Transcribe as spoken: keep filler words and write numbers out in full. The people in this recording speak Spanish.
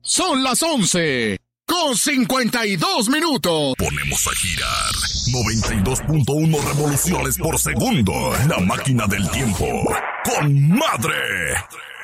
Son las once con cincuenta y dos minutos. Ponemos a girar noventa y dos punto uno revoluciones por segundo. La máquina del tiempo. ¡Con madre!